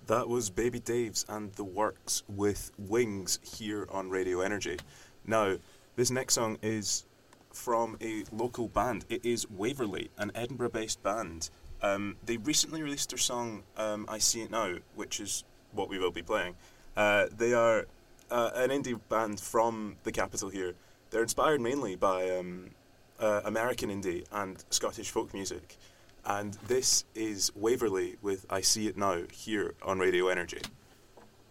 That was Baby Dave's and The Works with Wings here on Radio Energy. Now, this next song is from a local band. It is Waverley, an Edinburgh-based band. They recently released their song I See It Now, which is what we will be playing. They are an indie band from the capital here. They're inspired mainly by American indie and Scottish folk music. And this is Waverley with I See It Now here on Radio Energy.